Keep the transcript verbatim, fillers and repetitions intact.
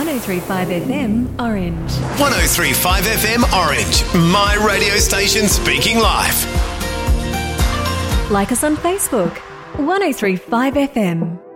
oh three point five F M Orange. one oh three point five F M Orange, my radio station speaking live. Like us on Facebook, one oh three point five F M.